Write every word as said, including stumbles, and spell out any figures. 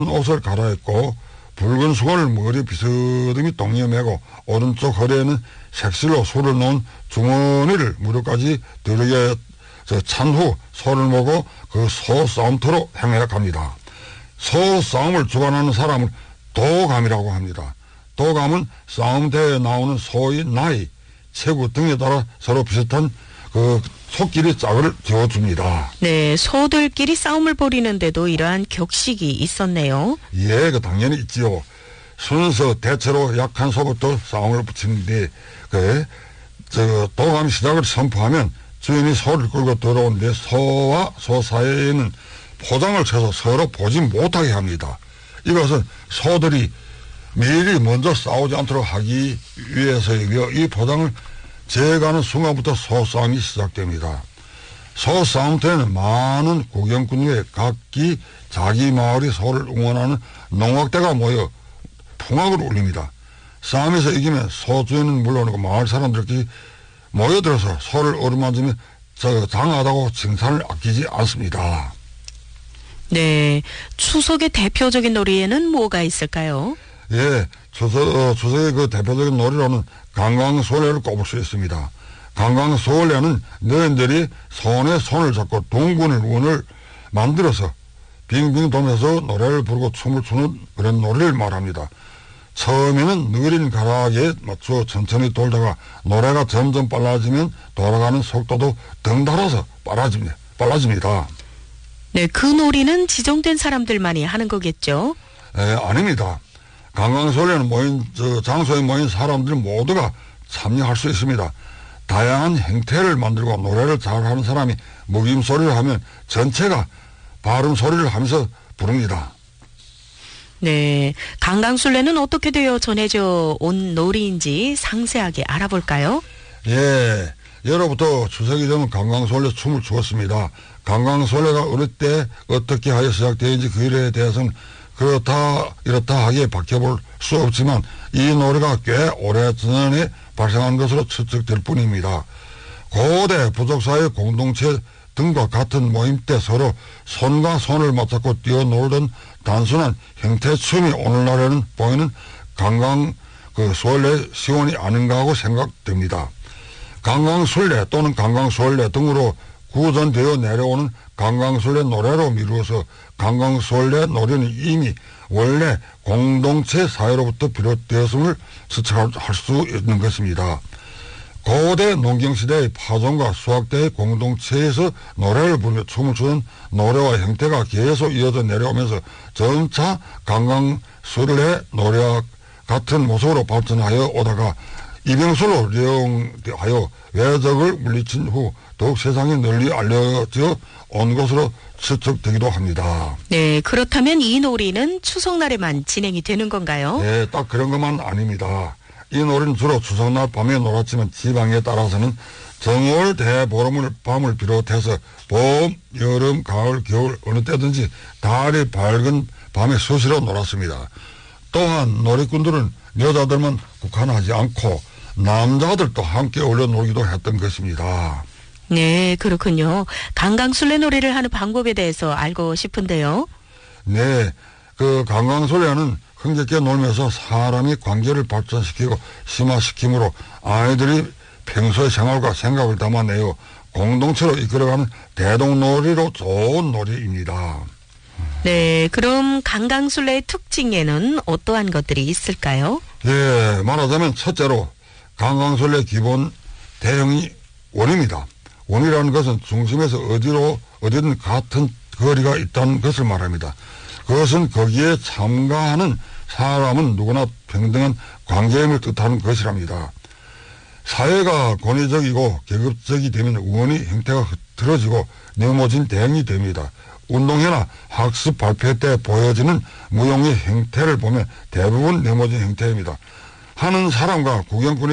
옷을 갈아입고 붉은 수건을 머리 비스듬히 동이어 메고 오른쪽 허리에는 색실로 술을 놓은 주머니를 무릎까지 들게 찬 후 소를 모고 그 소 싸움터로 향해 갑니다. 소 싸움을 주관하는 사람을 도감이라고 합니다. 도감은 싸움대회에 나오는 소의 나이, 체구 등에 따라 서로 비슷한 그 소끼리 짝을 지어줍니다. 네, 소들끼리 싸움을 벌이는데도 이러한 격식이 있었네요. 예, 그 당연히 있지요. 순서 대체로 약한 소부터 싸움을 붙이는데 그 저 도감 시작을 선포하면 주인이 소를 끌고 들어오는데 소와 소 사이에는 포장을 쳐서 서로 보지 못하게 합니다. 이것은 소들이 미리 먼저 싸우지 않도록 하기 위해서이고요. 이 포장을 제거하는 순간부터 소싸움이 시작됩니다. 소싸움터에는 많은 구경꾼 외에 각기 자기 마을의 소를 응원하는 농악대가 모여 풍악을 울립니다. 싸움에서 이기면 소주인은 물론이고 마을 사람들끼리 모여들어서 소를 어루만지며 장하다고 칭찬을 아끼지 않습니다. 네, 추석의 대표적인 놀이에는 뭐가 있을까요? 예, 추석, 어, 추석의 그 대표적인 놀이로는 강강술래를 꼽을 수 있습니다. 강강술래는 너희들이 손에 손을 잡고 둥근을 원을 만들어서 빙빙 돌면서 노래를 부르고 춤을 추는 그런 놀이를 말합니다. 처음에는 느린 가락에 맞춰 천천히 돌다가 노래가 점점 빨라지면 돌아가는 속도도 덩달아서 빨라집니다. 빨라집니다. 네, 그 놀이는 지정된 사람들만이 하는 거겠죠? 에, 아닙니다. 강강술래는 모인, 저, 장소에 모인 사람들 모두가 참여할 수 있습니다. 다양한 행태를 만들고 노래를 잘하는 사람이 먹임소리를 하면 전체가 발음소리를 하면서 부릅니다. 네, 강강술래는 어떻게 되어 전해져 온 놀이인지 상세하게 알아볼까요? 예, 예로부터 추석이 되면 강강술래 춤을 추었습니다. 강강술래가 어릴 때 어떻게 하여 시작되는지 그 일에 대해서는 그렇다 이렇다 하기에 밝혀볼 수 없지만 이 노래가 꽤 오래전에 발생한 것으로 추측될 뿐입니다. 고대 부족사회 공동체 등과 같은 모임 때 서로 손과 손을 맞잡고 뛰어놀던 단순한 형태춤이 오늘날에는 보이는 강강 그 술래 시원이 아닌가 하고 생각됩니다. 강강술래 또는 강강술래 등으로 구전되어 내려오는 강강술래 노래로 미루어서 강강술래 노래는 이미 원래 공동체 사회로부터 비롯되었음을 추측할 수 있는 것입니다. 고대 농경시대의 파종과 수학대의 공동체에서 노래를 부르며 춤을 추는 노래와 형태가 계속 이어져 내려오면서 점차 강강술래 노래와 같은 모습으로 발전하여 오다가 이병술로 이용하여 외적을 물리친 후 더욱 세상에 널리 알려져 온 것으로 추측되기도 합니다. 네, 그렇다면 이 놀이는 추석날에만 진행이 되는 건가요? 네, 딱 그런 것만 아닙니다. 이 놀이는 주로 추석날 밤에 놀았지만 지방에 따라서는 정월, 대보름을 밤을 비롯해서 봄, 여름, 가을, 겨울 어느 때든지 달이 밝은 밤에 수시로 놀았습니다. 또한 놀이꾼들은 여자들만 국한하지 않고 남자들도 함께 어울려 놀기도 했던 것입니다. 네, 그렇군요. 강강술래 놀이를 하는 방법에 대해서 알고 싶은데요. 네, 그 강강술래는 흥겹게 놀면서 사람이 관계를 발전시키고 심화시키므로 아이들이 평소의 생활과 생각을 담아내어 공동체로 이끌어가는 대동놀이로 좋은 놀이입니다. 네, 그럼 강강술래의 특징에는 어떠한 것들이 있을까요? 예, 말하자면 첫째로 강강술래 기본 대형이 원입니다. 원이라는 것은 중심에서 어디로 어디든 같은 거리가 있다는 것을 말합니다. 그것은 거기에 참가하는 사람은 누구나 평등한 관계임을 뜻하는 것이랍니다. 사회가 권위적이고 계급적이 되면 원이 형태가 흐트러지고 네모진 대형이 됩니다. 운동회나 학습 발표 때 보여지는 무용의 형태를 보면 대부분 네모진 형태입니다. 하는 사람과 구경꾼이